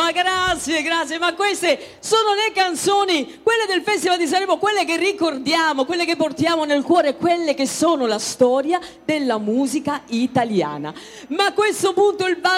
Ma grazie, grazie, ma queste sono le canzoni, quelle del Festival di Sanremo, quelle che ricordiamo, quelle che portiamo nel cuore, quelle che sono la storia della musica italiana. Ma a questo punto il ballo